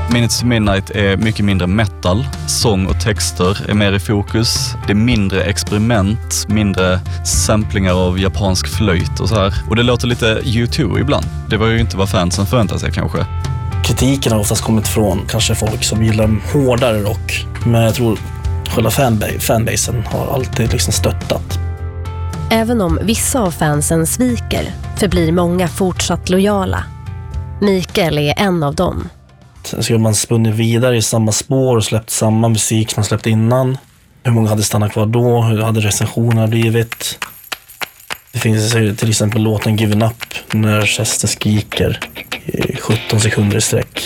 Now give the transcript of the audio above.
Minutes to Midnight är mycket mindre metal. Sång och texter är mer i fokus. Det är mindre experiment, mindre samplingar av japansk flöjt och så här. Och det låter lite U2 ibland. Det var ju inte vad fansen förväntade sig kanske. Kritiken har oftast kommit från kanske folk som gillar hårdare rock. Men jag tror själva fanbasen har alltid liksom stöttat. Även om vissa av fansen sviker förblir många fortsatt lojala. Mikael är en av dem. Sen skulle man spunnit vidare i samma spår och släppt samma musik som man släppt innan. Hur många hade stannat kvar då? Hur hade recensionerna blivit? Det finns till exempel låten Given Up när Chester skriker i 17 sekunder i sträck.